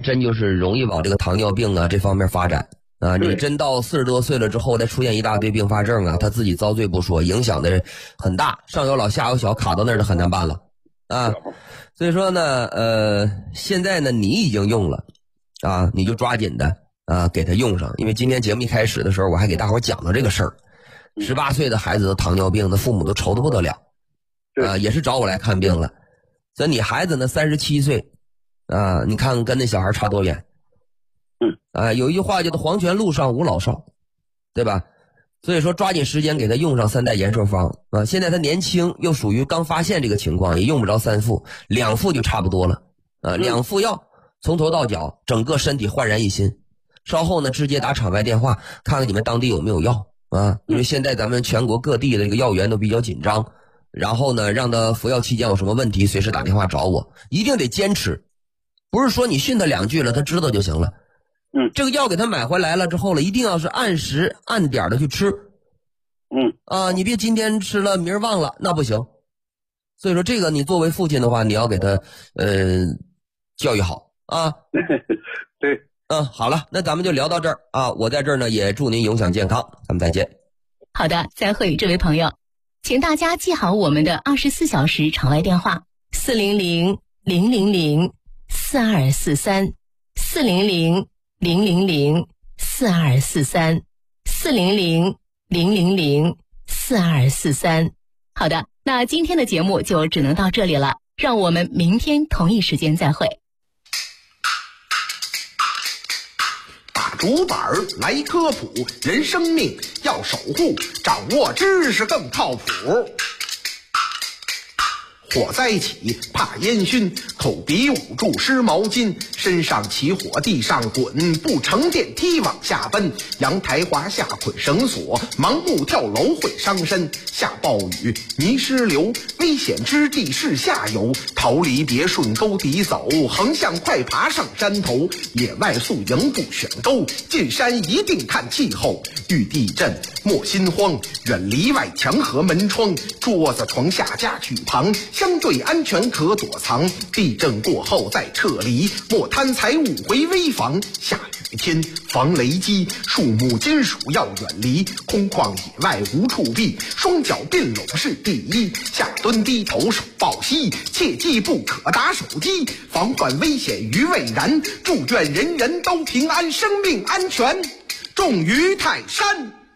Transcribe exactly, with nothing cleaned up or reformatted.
真就是容易往这个糖尿病啊这方面发展啊。你真到四十多岁了之后，再出现一大堆并发症啊，他自己遭罪不说，影响的很大，上有老下有小，卡到那儿就很难办了啊。所以说呢，呃，现在呢你已经用了啊，你就抓紧的啊给他用上，因为今天节目一开始的时候，我还给大伙讲到这个事儿，十八岁的孩子的糖尿病，那父母都愁得不得了啊，也是找我来看病了。所以你孩子呢三十七岁啊，你看跟那小孩差多远。 嗯啊，有一句话叫做黄泉路上无老少，对吧？所以说抓紧时间给他用上三代延寿方啊。现在他年轻又属于刚发现这个情况，也用不着三副，两副就差不多了啊。两副药从头到脚整个身体焕然一新。稍后呢直接打场外电话看看你们当地有没有药啊，因为现在咱们全国各地的这个药源都比较紧张。然后呢让他服药期间有什么问题随时打电话找我，一定得坚持，不是说你训他两句了他知道就行了。 嗯， 这个药给他买回来了之后了，一定要是按时按点的去吃。 嗯啊，你别今天吃了明儿忘了，那不行。所以说这个你作为父亲的话，你要给他呃教育好啊。 对， 嗯，好了，那咱们就聊到这儿啊。我在这儿呢也祝您永享健康，咱们再见。 好的，再会，这位朋友，请大家记好我们的二十四小时场外电话：四零零零零零四二四三，四零零零零零四二四三，四零零零零零四二四三。好的，那今天的节目就只能到这里了，让我们明天同一时间再会。 把竹板来科普，人生命要守护，掌握知识更靠谱。火灾起怕烟熏，口鼻捂住湿毛巾，身上起火地上滚，不乘电梯往下奔，阳台滑下捆绳索，盲目跳楼会伤身，下暴雨泥石流，危险之地是下游，逃离别顺沟底走，横向快爬上山头，野外宿营不选沟，进山一定看气候，遇地震莫心慌，远离外墙和门窗，桌子床下家具旁，相对安全可躲藏，地震过后再撤离，莫贪财物回危房。下雨天防雷击，树木金属要远离，空旷野外无处避，双脚并拢是第一，下蹲低头手抱膝，切记不可打手机，防患危险于未然，祝愿人人都平安，生命安全重于泰山。